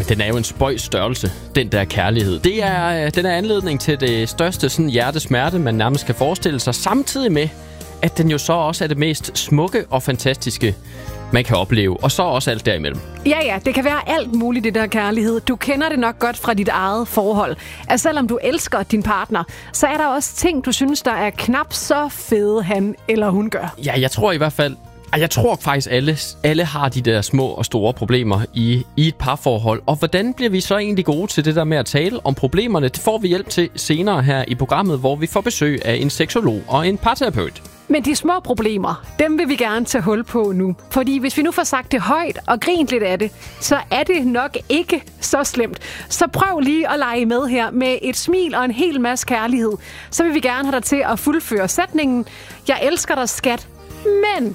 den er jo en spøjs størrelse, den der kærlighed. Den er anledning til det største sådan hjertesmerte, man nærmest kan forestille sig, samtidig med, at den jo så også er det mest smukke og fantastiske, man kan opleve, og så også alt derimellem. Ja, det kan være alt muligt, det der kærlighed. Du kender det nok godt fra dit eget forhold. Altså, selvom du elsker din partner, så er der også ting, du synes, der er knap så fede, han eller hun gør. Ja, jeg tror i hvert fald, jeg tror faktisk, alle har de der små og store problemer i et parforhold. Og hvordan bliver vi så egentlig gode til det der med at tale om problemerne? Det får vi hjælp til senere her i programmet, hvor vi får besøg af en seksolog og en parterapeut. Men de små problemer, dem vil vi gerne tage hul på nu. Fordi hvis vi nu får sagt det højt og grint lidt af det, så er det nok ikke så slemt. Så prøv lige at lege med her med et smil og en hel masse kærlighed. Så vil vi gerne have dig til at fuldføre sætningen: jeg elsker dig, skat. Men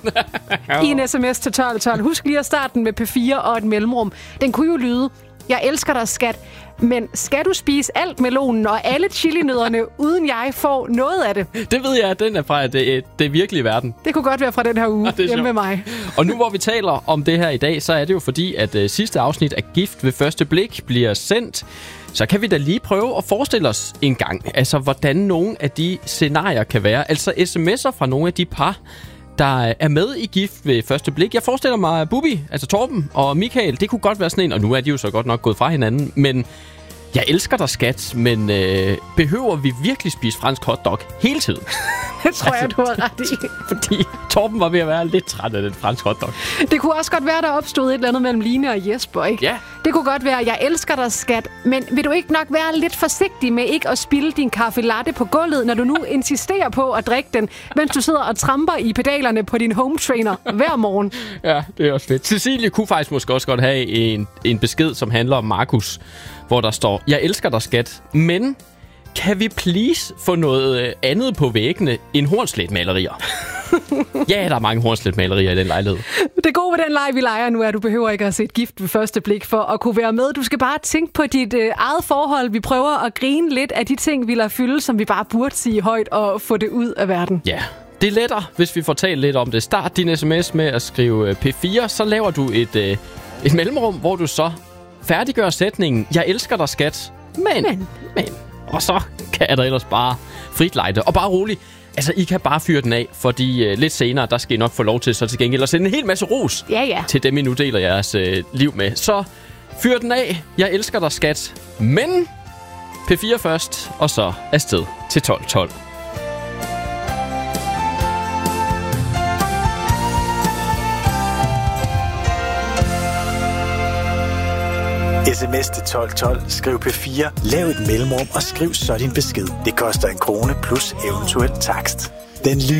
i en sms til 1212, husk lige at starte den med P4 og et mellemrum. Den kunne jo lyde: jeg elsker dig, skat. Men skal du spise alt melonen og alle chilinødderne, uden jeg får noget af det? Det ved jeg, at den er fra det virkelige verden. Det kunne godt være fra den her uge hjemme med mig. Og nu hvor vi taler om det her i dag, så er det jo fordi, at sidste afsnit af Gift ved første blik bliver sendt. Så kan vi da lige prøve at forestille os en gang, altså hvordan nogle af de scenarier kan være. Altså sms'er fra nogle af de par, der er med i Gift ved første blik. Jeg forestiller mig Bubi, altså Torben og Michael, det kunne godt være sådan en, og nu er de jo så godt nok gået fra hinanden, men jeg elsker dig, skat, men behøver vi virkelig spise fransk hotdog hele tiden? Det tror jeg, du har ret i. Fordi Torben var ved at være lidt træt af den fransk hotdog. Det kunne også godt være, der opstod et eller andet mellem Line og Jesper, ikke? Ja. Det kunne godt være, jeg elsker dig, skat, men vil du ikke nok være lidt forsigtig med ikke at spilde din kaffe latte på gulvet, når du nu insisterer på at drikke den, mens du sidder og tramper i pedalerne på din home trainer hver morgen? Ja, det er også fedt. Cecilie kunne faktisk måske også godt have en besked, som handler om Markus, hvor der står: jeg elsker dig, skat, men kan vi please få noget andet på væggene end hornslætmalerier? Ja, der er mange hornslætmalerier i den lejlighed. Det gode ved den leg, vi leger nu, er, at du behøver ikke at se et Gift ved første blik for at kunne være med. Du skal bare tænke på dit eget forhold. Vi prøver at grine lidt af de ting, vi lader fylde, som vi bare burde sige højt og få det ud af verden. Ja, det er lettere, hvis vi får talt lidt om det. Start din sms med at skrive P4, så laver du et mellemrum, hvor du så færdiggør sætningen: jeg elsker dig, skat, men. Og så kan der ellers bare frit lejde. Og bare rolig. Altså, I kan bare fyre den af, fordi lidt senere, der skal I nok få lov til så til gengæld at sende en hel masse ros til dem, I nu deler jeres liv med. Så fyr den af. Jeg elsker dig, skat. Men P4 først, og så afsted til 1212. SMS til 1212, skriv P4, lav et mellemrum og skriv så din besked. Det koster 1 krone plus eventuel takst. Den